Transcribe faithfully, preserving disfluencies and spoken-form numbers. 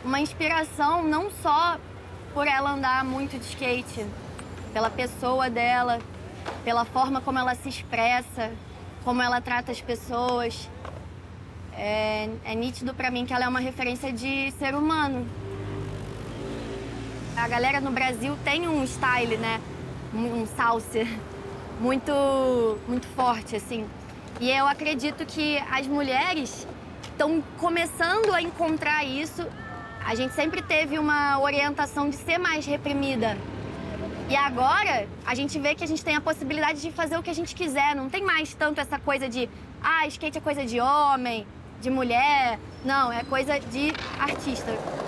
uma inspiração não só por ela andar muito de skate, pela pessoa dela, pela forma como ela se expressa, como ela trata as pessoas. É, é nítido pra mim que ela é uma referência de ser humano. A galera no Brasil tem um style, né? Um salsa muito, muito forte, assim. E eu acredito que as mulheres estão começando a encontrar isso. A gente sempre teve uma orientação de ser mais reprimida. E agora, a gente vê que a gente tem a possibilidade de fazer o que a gente quiser. Não tem mais tanto essa coisa de, ah, skate é coisa de homem, de mulher. Não, é coisa de artista.